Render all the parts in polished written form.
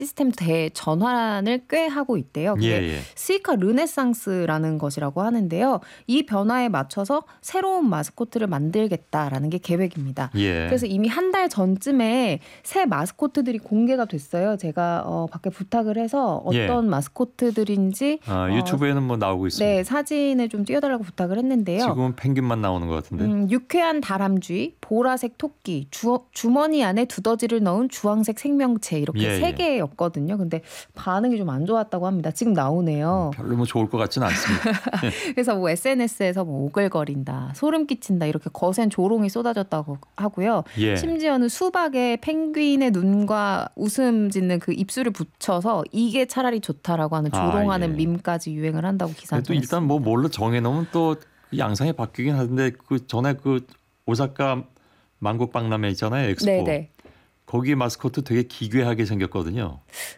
시스템 대전환을 꽤 하고 있대요. 예, 그게 예. 스이카 르네상스라는 것이라고 하는데요. 이 변화에 맞춰서 새로운 마스코트를 만들겠다라는 게 계획입니다. 예. 그래서 이미 한 달 전쯤에 새 마스코트들이 공개가 됐어요. 제가 밖에 부탁을 해서 어떤 예. 마스코트들인지 유튜브에는 뭐 나오고 있습니다. 네, 사진을 좀 띄워달라고 부탁을 했는데요. 지금은 펭귄만 나오는 것 같은데. 유쾌한 다람쥐, 보라색 토끼, 주머니 안에 두더지를 넣은 주황색 생명체 이렇게 예, 세 예. 개였거든요. 근데 반응이 좀 안 좋았다고 합니다. 지금 나오네요. 별로 뭐 좋을 것 같지는 않습니다. 그래서 뭐 SNS에서 뭐 오글거린다, 소름 끼친다 이렇게 거센 조롱이 쏟아졌다고 하고요. 예. 심지어는 수박에 펭귄의 눈과 웃음 짓는 그 입술을 붙여서 이게 차라리 좋다라고 하는 조롱하는 예. 밈까지 유행을 한다고 기사를 또 일단 뭐 뭘로 정해놓으면 또 양상이 바뀌긴 하는데 그 전에 그 오사카 만국박람회 있잖아요. 엑스포. 네네. 거기 마스코트 되게 기괴하게 생겼거든요.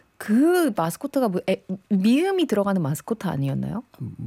그 마스코트가 뭐 미음이 들어가는 마스코트 아니었나요?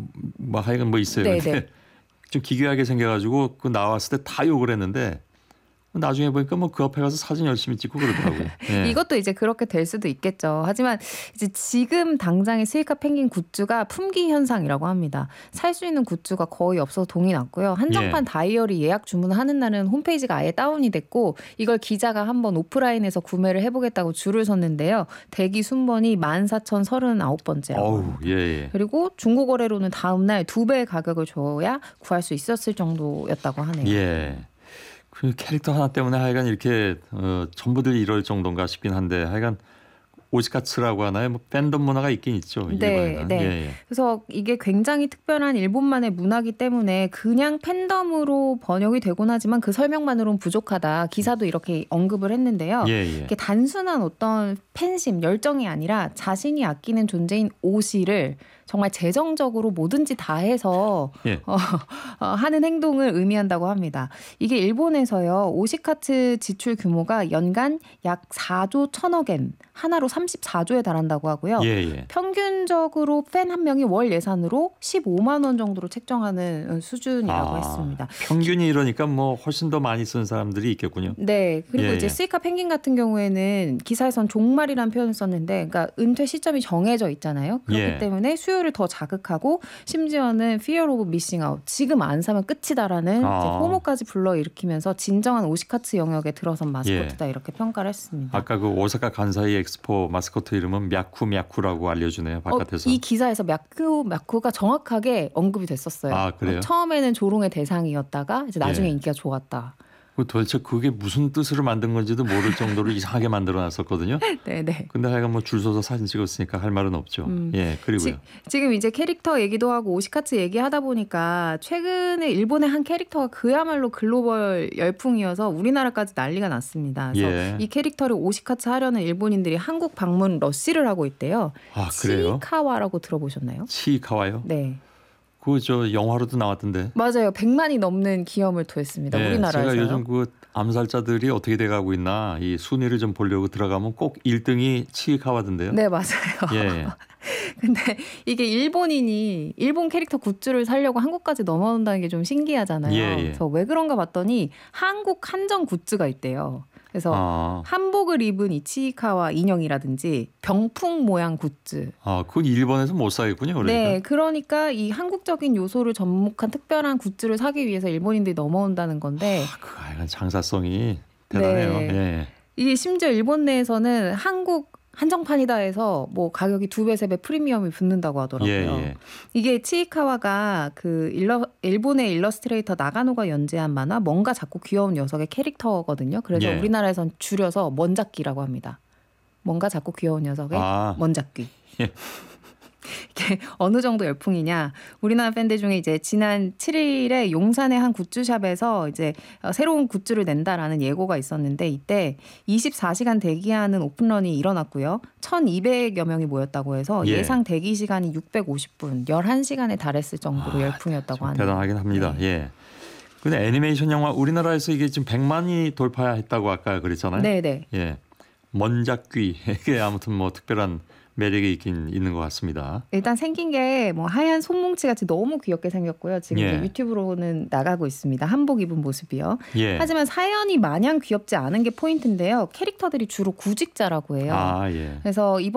뭐 하여간 뭐 있어요. 네네. 근데 좀 기괴하게 생겨가지고 그 나왔을 때 다 욕을 했는데 나중에 보니까 뭐 그 앞에 가서 사진 열심히 찍고 그러더라고요. 예. 이것도 이제 그렇게 될 수도 있겠죠. 하지만 이제 지금 당장의 스이카 펭귄 굿즈가 품귀 현상이라고 합니다. 살 수 있는 굿즈가 거의 없어서 동이 났고요. 한정판 다이어리 예약 주문하는 날은 홈페이지가 아예 다운이 됐고 이걸 기자가 한번 오프라인에서 구매를 해보겠다고 줄을 섰는데요. 대기 순번이 14,039번째라고 어우, 합니다. 예. 그리고 중고거래로는 다음 날 2배의 가격을 줘야 구할 수 있었을 정도였다고 하네요. 예. 그 캐릭터 하나 때문에 하여간 이렇게 전부들 이럴 정도인가 싶긴 한데 하여간 오시카츠라고 하나요? 뭐 팬덤 문화가 있긴 있죠. 일본에는. 네. 예. 그래서 이게 굉장히 특별한 일본만의 문화이기 때문에 그냥 팬덤으로 번역이 되곤 하지만 그 설명만으로는 부족하다. 기사도 이렇게 언급을 했는데요. 예. 이게 단순한 어떤 팬심, 열정이 아니라 자신이 아끼는 존재인 오시를 정말 재정적으로 뭐든지 다 해서 예. 하는 행동을 의미한다고 합니다. 이게 일본에서요. 오시카츠 지출 규모가 연간 약 4조 1천억 엔, 하나로 34조에 달한다고 하고요. 예. 평균적으로 팬 한 명이 월 예산으로 15만 원 정도로 책정하는 수준이라고 했습니다. 평균이 이러니까 뭐 훨씬 더 많이 쓴 사람들이 있겠군요. 네. 그리고 이제 스이카 펭귄 같은 경우에는 기사에선 종말이라는 표현을 썼는데 그러니까 은퇴 시점이 정해져 있잖아요. 그렇기 때문에 수요를 더 자극하고 심지어는 Fear of Missing Out, 지금 안 사면 끝이다라는 이제 포모까지 불러일으키면서 진정한 오시카츠 영역에 들어선 마스코트다 이렇게 평가를 했습니다. 아까 그 오사카 간사이 엑스포 마스코트 이름은 мя쿠라고 알려주네요. 바깥에서. 이 기사에서 мя쿠가 정확하게 언급이 됐었어요. 아, 그래요? 처음에는 조롱의 대상이었다가 이제 나중에 인기가 좋았다. 도대체 그게 무슨 뜻으로 만든 건지도 모를 정도로 이상하게 만들어놨었거든요. 네네. 근데 하여간 뭐 줄 서서 사진 찍었으니까 할 말은 없죠. 예, 그리고요. 지금 이제 캐릭터 얘기도 하고 오시카츠 얘기하다 보니까 최근에 일본의 한 캐릭터가 그야말로 글로벌 열풍이어서 우리나라까지 난리가 났습니다. 그래서 이 캐릭터를 오시카츠 하려는 일본인들이 한국 방문 러쉬를 하고 있대요. 아, 그래요? 치이카와라고 들어보셨나요? 치이카와요? 네. 그 저 영화로도 나왔던데. 맞아요. 100만이 넘는 기염을 토했습니다. 우리나라에서요. 제가 요즘 그 암살자들이 어떻게 돼가고 있나 이 순위를 좀 보려고 들어가면 꼭 1등이 치이카와던데요. 네, 맞아요. 예. 근데 이게 일본인이 일본 캐릭터 굿즈를 사려고 한국까지 넘어온다는 게 좀 신기하잖아요. 그래서 왜 그런가 봤더니 한국 한정 굿즈가 있대요. 그래서 한복을 입은 이 치이카와 인형이라든지 병풍 모양 굿즈. 그건 일본에서 못 사겠군요. 그러니까. 네, 그러니까 이 한국적인 요소를 접목한 특별한 굿즈를 사기 위해서 일본인들이 넘어온다는 건데. 그 장사성이 대단해요. 네. 예. 이게 심지어 일본 내에서는 한국 한정판이다 해서 뭐 가격이 2배, 3배 프리미엄이 붙는다고 하더라고요. 이게 치이카와가 그 일본의 일러스트레이터 나가노가 연재한 만화 뭔가 자꾸 귀여운 녀석의 캐릭터거든요. 그래서 우리나라에선 줄여서 먼잡귀라고 합니다. 뭔가 자꾸 귀여운 녀석의 먼잡귀. 이게 어느 정도 열풍이냐. 우리나라 팬들 중에 이제 지난 7일에 용산의 한 굿즈샵에서 이제 새로운 굿즈를 낸다라는 예고가 있었는데 이때 24시간 대기하는 오픈런이 일어났고요. 1,200여 명이 모였다고 해서 예상 대기 시간이 650분, 11시간에 달했을 정도로 열풍이었다고 하네요. 대단하긴 합니다. 예. 근데 애니메이션 영화 우리나라에서 이게 지금 100만이 돌파했다고 아까 그랬잖아요. 네네. 예. 먼작귀에게 아무튼 뭐 특별한 매력이 있긴 있는 것 같습니다. 일단 생긴 게 뭐 하얀 손뭉치 같이 너무 귀엽게 생겼고요. 지금 예. 이제 유튜브로는 나가고 있습니다. 한복 입은 모습이요. 예. 하지만 사연이 마냥 귀엽지 않은 게 포인트인데요. 캐릭터들이 주로 구직자라고 해요. 아, 예. 그래서